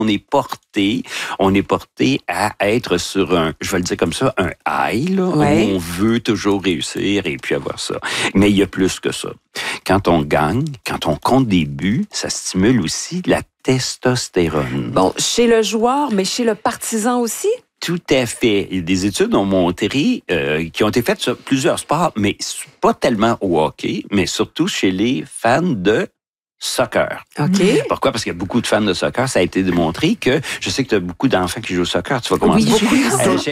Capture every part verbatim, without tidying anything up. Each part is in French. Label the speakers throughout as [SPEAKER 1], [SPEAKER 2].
[SPEAKER 1] on est porté, on est porté à être sur un, je vais le dire comme ça, un high, là,
[SPEAKER 2] ouais.
[SPEAKER 1] où on veut toujours réussir et puis avoir ça. Mais il y a plus que ça. Quand on gagne, quand on compte des buts, ça stimule aussi la testostérone.
[SPEAKER 2] Bon, chez le joueur, mais chez le partisan aussi?
[SPEAKER 1] Tout à fait. Des études ont montré, euh, qui ont été faites sur plusieurs sports, mais pas tellement au hockey, mais surtout chez les fans de soccer.
[SPEAKER 2] OK.
[SPEAKER 1] Pourquoi? Parce qu'il y a beaucoup de fans de soccer. Ça a été démontré que, je sais que tu as beaucoup d'enfants qui jouent au soccer. Tu vas commencer.
[SPEAKER 2] Oui, beaucoup d'enfants.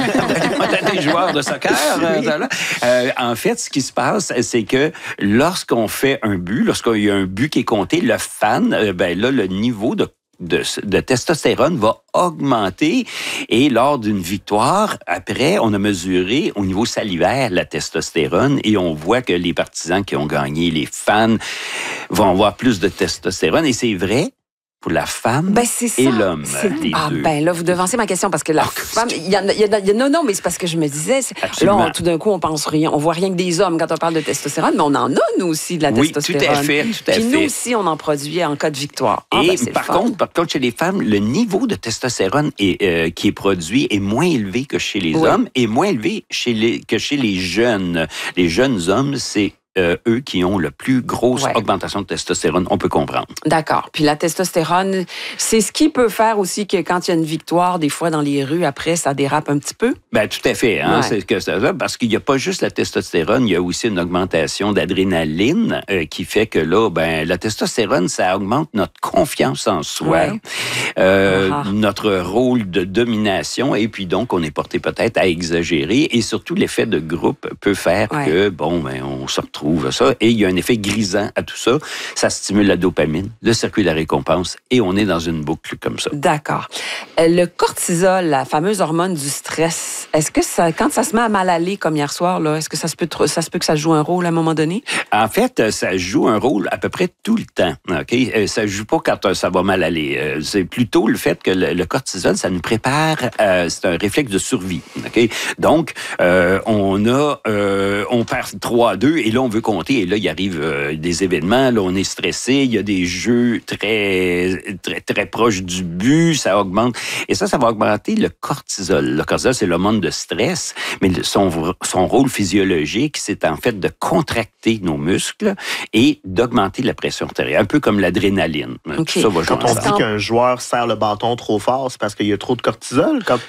[SPEAKER 1] Tu des joueurs de soccer.
[SPEAKER 2] Oui.
[SPEAKER 1] Euh, euh, en fait, ce qui se passe, c'est que lorsqu'on fait un but, lorsqu'il y a un but qui est compté, le fan, euh, ben là, le niveau de De, de testostérone va augmenter et lors d'une victoire, après, on a mesuré au niveau salivaire la testostérone et on voit que les partisans qui ont gagné, les fans, vont avoir plus de testostérone et c'est vrai pour la femme
[SPEAKER 2] ben, c'est ça.
[SPEAKER 1] et l'homme. Les
[SPEAKER 2] ah
[SPEAKER 1] deux.
[SPEAKER 2] ben là, vous devancez ma question parce que la
[SPEAKER 1] oh,
[SPEAKER 2] femme, il y, en a, il y en a, non, non, mais c'est parce que je me disais, là, on, tout d'un coup, on pense rien, on voit rien que des hommes quand on parle de testostérone, mais on en a, nous aussi, de la
[SPEAKER 1] oui,
[SPEAKER 2] testostérone.
[SPEAKER 1] tout à fait, tout à
[SPEAKER 2] Puis
[SPEAKER 1] fait.
[SPEAKER 2] nous aussi, on en produit en cas de victoire. Ah,
[SPEAKER 1] et
[SPEAKER 2] ben, c'est
[SPEAKER 1] par
[SPEAKER 2] le fun.
[SPEAKER 1] contre, par contre, chez les femmes, le niveau de testostérone est, euh, qui est produit est moins élevé que chez les
[SPEAKER 2] oui.
[SPEAKER 1] hommes et moins élevé chez les, que chez les jeunes. Les jeunes hommes, c'est Euh, eux qui ont la plus grosse
[SPEAKER 2] ouais.
[SPEAKER 1] augmentation de testostérone, on peut comprendre.
[SPEAKER 2] D'accord. Puis la testostérone, c'est ce qui peut faire aussi que quand il y a une victoire, des fois dans les rues, après, ça dérape un petit peu?
[SPEAKER 1] Ben tout à fait. Hein,
[SPEAKER 2] ouais.
[SPEAKER 1] c'est que ça, parce qu'il n'y a pas juste la testostérone, il y a aussi une augmentation d'adrénaline euh, qui fait que là, ben la testostérone, ça augmente notre confiance en soi,
[SPEAKER 2] ouais.
[SPEAKER 1] euh,
[SPEAKER 2] uh-huh.
[SPEAKER 1] notre rôle de domination, et puis donc on est porté peut-être à exagérer, et surtout l'effet de groupe peut faire
[SPEAKER 2] ouais.
[SPEAKER 1] que bon, ben on se retrouve ça. Et il y a un effet grisant à tout ça. Ça stimule la dopamine, le circuit de la récompense, et on est dans une boucle comme ça.
[SPEAKER 2] D'accord. Le cortisol, la fameuse hormone du stress, est-ce que ça, quand ça se met à mal aller, comme hier soir, là, est-ce que ça se peut, ça se peut que ça joue un rôle à un moment donné?
[SPEAKER 1] En fait, ça joue un rôle à peu près tout le temps. Ok, ça joue pas quand ça va mal aller. C'est plutôt le fait que le, le cortisol, ça nous prépare. Euh, c'est un réflexe de survie. Ok, donc euh, on a, euh, on perd trois à deux et là on veut compter et là il arrive euh, des événements. Là on est stressé. Il y a des jeux très très très proches du but. Ça augmente et ça, ça va augmenter le cortisol. Le cortisol, c'est l'hormone de stress, mais son son rôle physiologique, c'est en fait de contracter nos muscles et d'augmenter la pression artérielle, un peu comme l'adrénaline.
[SPEAKER 2] Okay.
[SPEAKER 1] Tout ça va
[SPEAKER 3] Quand on dit qu'un joueur serre le bâton trop fort, c'est parce qu'il y a trop de cortisol? Quand...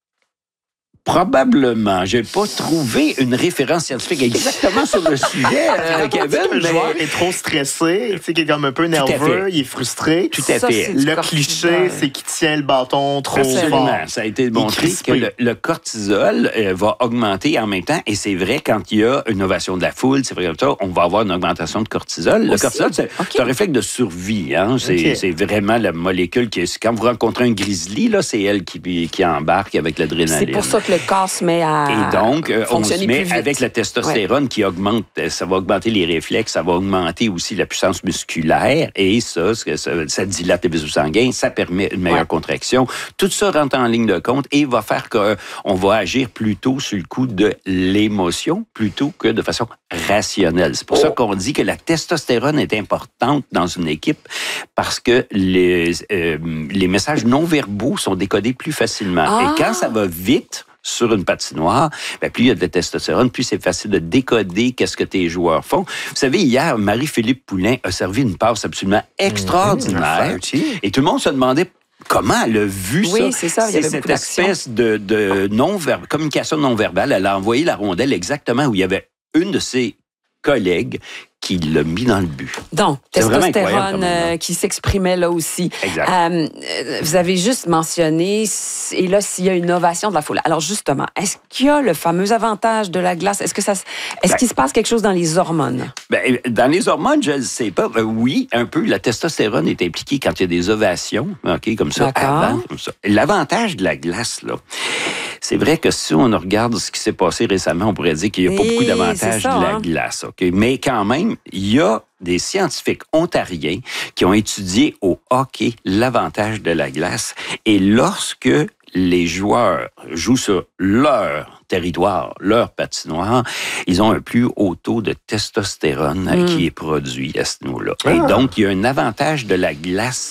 [SPEAKER 1] Probablement. Je n'ai pas trouvé une référence scientifique exactement sur le sujet, euh, Kevin.
[SPEAKER 3] Le
[SPEAKER 1] mais...
[SPEAKER 3] joueur est trop stressé, tu sais, qu'il est comme un peu nerveux, il est frustré.
[SPEAKER 1] Tout à
[SPEAKER 2] ça,
[SPEAKER 1] fait.
[SPEAKER 3] Le cliché, c'est qu'il tient le bâton trop
[SPEAKER 1] Absolument.
[SPEAKER 3] fort.
[SPEAKER 1] Ça a été montré que le, le cortisol euh, va augmenter en même temps. Et c'est vrai, quand il y a une ovation de la foule, c'est vrai comme ça, on va avoir une augmentation de cortisol.
[SPEAKER 2] Aussi?
[SPEAKER 1] Le cortisol, c'est,
[SPEAKER 2] okay.
[SPEAKER 1] c'est un réflexe de survie. Hein? C'est,
[SPEAKER 3] okay.
[SPEAKER 1] c'est vraiment la molécule qui est... Quand vous rencontrez un grizzly, là, c'est elle qui, qui embarque avec l'adrénaline.
[SPEAKER 2] C'est pour ça que le corps se met à
[SPEAKER 1] Et donc, euh, on se met
[SPEAKER 2] plus
[SPEAKER 1] avec la testostérone ouais. qui augmente, ça va augmenter les réflexes, ça va augmenter aussi la puissance musculaire et ça, ça, ça dilate les vaisseaux sanguins, ça permet une meilleure ouais. contraction. Tout ça rentre en ligne de compte et va faire qu'on va agir plutôt sur le coup de l'émotion plutôt que de façon rationnelle. C'est pour oh. ça qu'on dit que la testostérone est importante dans une équipe parce que les, euh, les messages non verbaux sont décodés plus facilement. Ah. Et quand ça va vite, sur une patinoire, ben plus il y a de la testostérone, plus c'est facile de décoder qu'est-ce que tes joueurs font. Vous savez, hier, Marie-Philippe Poulin a servi une passe absolument extraordinaire. Mmh, et tout le monde se demandait comment elle a vu
[SPEAKER 2] oui,
[SPEAKER 1] ça.
[SPEAKER 2] c'est ça. Il y avait
[SPEAKER 1] c'est
[SPEAKER 2] beaucoup
[SPEAKER 1] cette espèce de, de non-ver- communication non-verbale. Elle a envoyé la rondelle exactement où il y avait une de ses collègues qui l'a mis dans le but.
[SPEAKER 2] Donc, c'est testostérone euh, qui s'exprimait là aussi.
[SPEAKER 1] Exact.
[SPEAKER 2] Euh, vous avez juste mentionné, et là, s'il y a une ovation de la foule. Alors, justement, est-ce qu'il y a le fameux avantage de la glace? Est-ce que ça, est-ce ben, qu'il se passe quelque chose dans les hormones?
[SPEAKER 1] Ben, dans les hormones, je ne sais pas. Ben, oui, un peu. La testostérone est impliquée quand il y a des ovations, ok, comme ça,
[SPEAKER 2] D'accord.
[SPEAKER 1] avant. Comme ça. L'avantage de la glace, là, c'est vrai que si on regarde ce qui s'est passé récemment, on pourrait dire qu'il n'y a pas
[SPEAKER 2] et
[SPEAKER 1] beaucoup d'avantages
[SPEAKER 2] ça,
[SPEAKER 1] de la
[SPEAKER 2] hein?
[SPEAKER 1] glace. Okay? Mais quand même, il y a des scientifiques ontariens qui ont étudié au hockey l'avantage de la glace. Et lorsque les joueurs jouent sur leur territoire, leur patinoire, ils ont un plus haut taux de testostérone mm. qui est produit à ce niveau-là. Ah. Et donc, il y a un avantage de la glace qui est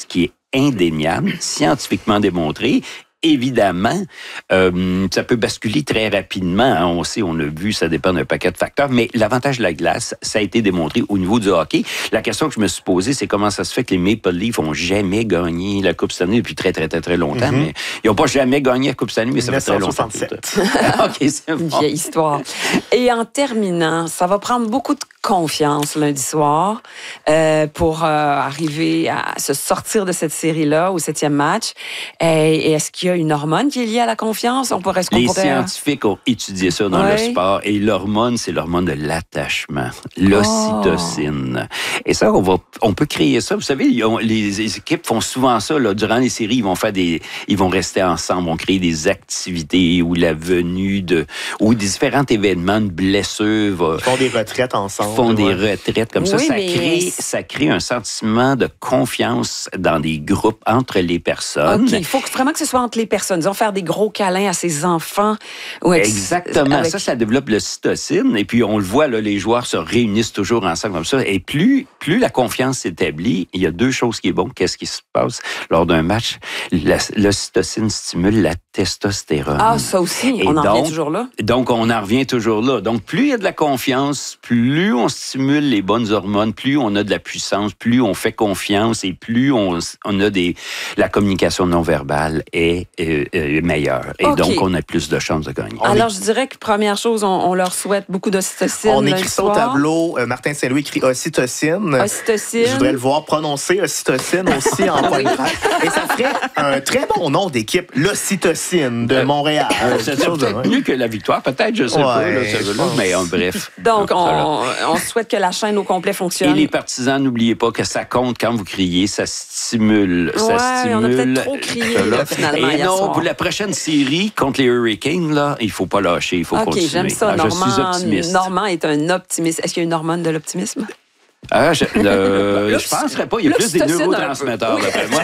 [SPEAKER 1] indéniable, scientifiquement démontré. Évidemment, euh, ça peut basculer très rapidement. Hein. On sait, on a vu, ça dépend d'un paquet de facteurs. Mais l'avantage de la glace, ça a été démontré au niveau du hockey. La question que je me suis posée, c'est comment ça se fait que les Maple Leafs ont jamais gagné la Coupe Stanley depuis très, très, très, très longtemps. Mm-hmm. Mais ils n'ont pas jamais gagné la Coupe Stanley, mais ça fait très longtemps.
[SPEAKER 2] OK, c'est bon. Une vieille histoire. Et en terminant, ça va prendre beaucoup de confiance lundi soir euh, pour euh, arriver à se sortir de cette série-là au septième match. Et, et est-ce qu'il y a une hormone qui est liée à la confiance? On pourrait, est-ce qu'on
[SPEAKER 1] Les
[SPEAKER 2] pourrait...
[SPEAKER 1] scientifiques ont étudié ça dans
[SPEAKER 2] ouais.
[SPEAKER 1] le sport et l'hormone, c'est l'hormone de l'attachement, l'ocytocine. Oh. Et ça, on va, on peut créer ça. Vous savez, les équipes font souvent ça là, durant les séries. Ils vont faire des, ils vont rester ensemble, vont créer des activités ou la venue de, ou des différents événements, de blessures. Va,
[SPEAKER 3] ils font des retraites ensemble.
[SPEAKER 1] Font des ouais. retraites comme oui, ça. Ça
[SPEAKER 2] mais...
[SPEAKER 1] crée, ça crée un sentiment de confiance dans des groupes entre les personnes.
[SPEAKER 2] OK, il faut vraiment que ce soit entre les personnes. Disons, faire des gros câlins à ses enfants. Ou ex...
[SPEAKER 1] Exactement. Avec... Ça, ça développe l'ocytocine. Et puis, on le voit, là, les joueurs se réunissent toujours ensemble comme ça. Et plus, plus la confiance s'établit, il y a deux choses qui est bon. Qu'est-ce qui se passe lors d'un match? L'ocytocine stimule la testostérone.
[SPEAKER 2] Ah, ça aussi,
[SPEAKER 1] et
[SPEAKER 2] on en
[SPEAKER 1] donc,
[SPEAKER 2] revient toujours là.
[SPEAKER 1] Donc, on en revient toujours là. Donc, plus il y a de la confiance, plus on stimule les bonnes hormones, plus on a de la puissance, plus on fait confiance et plus on, on a des... La communication non verbale est, est, est meilleure. Et okay. donc, on a plus de chances de gagner.
[SPEAKER 2] On Alors, est... je dirais que première chose, on, on leur souhaite beaucoup d'ocytocine.
[SPEAKER 3] On écrit ça au tableau. Euh, Martin Saint-Louis écrit ocytocine.
[SPEAKER 2] Ocytocine.
[SPEAKER 3] Je voudrais le voir prononcer ocytocine aussi en point de presse. Et ça ferait un très bon nom d'équipe, l'Ocytocine de Montréal.
[SPEAKER 1] Euh, c'est peut-être mieux que la victoire, peut-être, je sais ouais, pas. Là, ce là, mais euh, bref.
[SPEAKER 2] Donc, on, on souhaite que la chaîne au complet fonctionne.
[SPEAKER 1] Et les partisans, n'oubliez pas que ça compte quand vous criez, ça stimule.
[SPEAKER 2] Ouais,
[SPEAKER 1] ça stimule.
[SPEAKER 2] On a peut-être trop crié, là, finalement.
[SPEAKER 1] Et non,
[SPEAKER 2] soir.
[SPEAKER 1] pour la prochaine série contre les Hurricanes, là, il ne faut pas lâcher, il faut
[SPEAKER 2] okay,
[SPEAKER 1] continuer.
[SPEAKER 2] OK, j'aime ça.
[SPEAKER 1] Ah,
[SPEAKER 2] Normand,
[SPEAKER 1] je suis optimiste.
[SPEAKER 2] Normand est un optimiste. Est-ce qu'il y a une hormone de l'optimisme?
[SPEAKER 1] Ah, je ne penserais pas. Il y a plus des neurotransmetteurs, d'après moi.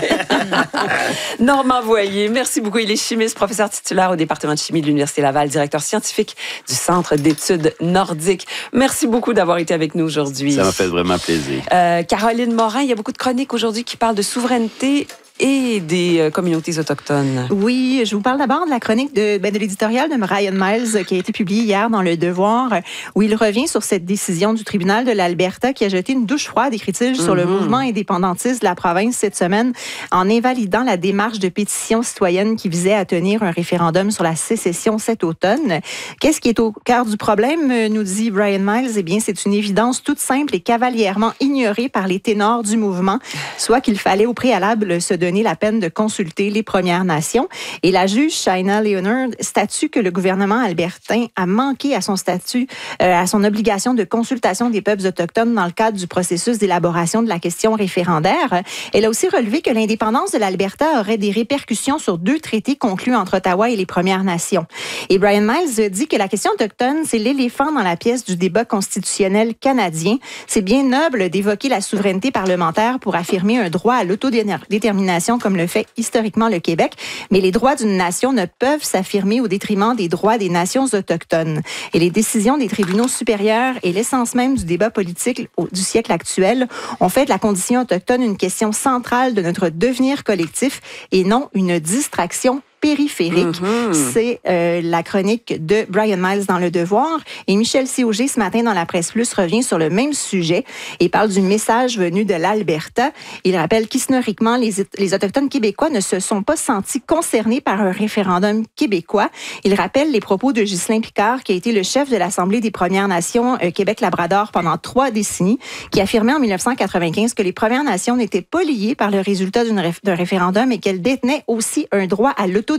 [SPEAKER 2] Normand Voyer, merci beaucoup. Il est chimiste, professeur titulaire au département de chimie de l'Université Laval, directeur scientifique du Centre d'études nordiques. Merci beaucoup d'avoir été avec nous aujourd'hui.
[SPEAKER 1] Ça m'a fait vraiment plaisir.
[SPEAKER 2] Euh, Caroline Morin, il y a beaucoup de chroniques aujourd'hui qui parlent de souveraineté et des euh, communautés autochtones.
[SPEAKER 4] Oui, je vous parle d'abord de la chronique de, ben, de l'éditorial de Brian Miles qui a été publié hier dans Le Devoir, où il revient sur cette décision du tribunal de l'Alberta qui a jeté une douche froide, écrit-il, sur mm-hmm. le mouvement indépendantiste de la province cette semaine en invalidant la démarche de pétition citoyenne qui visait à tenir un référendum sur la sécession cet automne. Qu'est-ce qui est au cœur du problème, nous dit Brian Miles? Eh bien, c'est une évidence toute simple et cavalièrement ignorée par les ténors du mouvement, soit qu'il fallait au préalable se donner la peine de consulter les Premières Nations. Et la juge Shaina Leonard statue que le gouvernement albertain a manqué à son statut, euh, à son obligation de consultation des peuples autochtones dans le cadre du processus d'élaboration de la question référendaire. Elle a aussi relevé que l'indépendance de l'Alberta aurait des répercussions sur deux traités conclus entre Ottawa et les Premières Nations. Et Brian Miles dit que la question autochtone, c'est l'éléphant dans la pièce du débat constitutionnel canadien. C'est bien noble d'évoquer la souveraineté parlementaire pour affirmer un droit à l'autodétermination comme le fait historiquement le Québec, mais les droits d'une nation ne peuvent s'affirmer au détriment des droits des nations autochtones. Et les décisions des tribunaux supérieurs et l'essence même du débat politique du siècle actuel ont fait de la condition autochtone une question centrale de notre devenir collectif et non une distraction périphérique. Mm-hmm. C'est euh, la chronique de Brian Miles dans Le Devoir. Et Michel Siauger, ce matin, dans la Presse Plus, revient sur le même sujet et parle du message venu de l'Alberta. Il rappelle qu'historiquement, les, les Autochtones québécois ne se sont pas sentis concernés par un référendum québécois. Il rappelle les propos de Ghislain Picard, qui a été le chef de l'Assemblée des Premières Nations euh, Québec-Labrador pendant trois décennies, qui affirmait en dix-neuf cent quatre-vingt-quinze que les Premières Nations n'étaient pas liées par le résultat d'une réf- d'un référendum et qu'elles détenaient aussi un droit à l'autodétermination.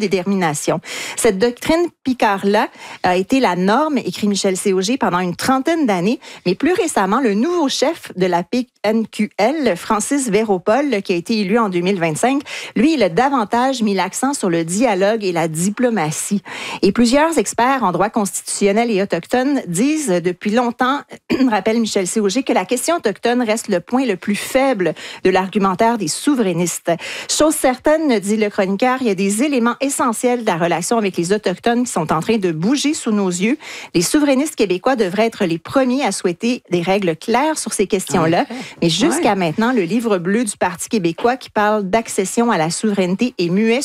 [SPEAKER 4] Cette doctrine Picard-là a été la norme, écrit Michel Siauger, pendant une trentaine d'années, mais plus récemment, le nouveau chef de la P N Q L, Francis Véropol, qui a été élu en deux mille vingt-cinq, lui, il a davantage mis l'accent sur le dialogue et la diplomatie. Et plusieurs experts en droit constitutionnel et autochtone disent depuis longtemps, rappelle Michel Siauger, que la question autochtone reste le point le plus faible de l'argumentaire des souverainistes. Chose certaine, dit le chroniqueur, il y a des éléments essentiel de la relation avec les Autochtones qui sont en train de bouger sous nos yeux. Les souverainistes québécois devraient être les premiers à souhaiter des règles claires sur ces questions-là. Okay. Mais jusqu'à ouais. maintenant, le livre bleu du Parti québécois qui parle d'accession à la souveraineté est muet